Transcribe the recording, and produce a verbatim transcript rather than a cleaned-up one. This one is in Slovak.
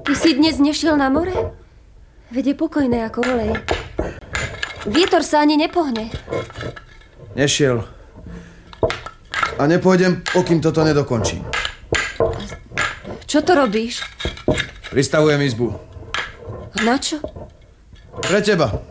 Ty si dnes nešiel na more? Veď je pokojné ako olej. Vietor sa ani nepohne. Nešiel. A nepôjdem, pokým toto nedokončím. Čo to robíš? Pristavujem izbu. A na čo? Pre teba.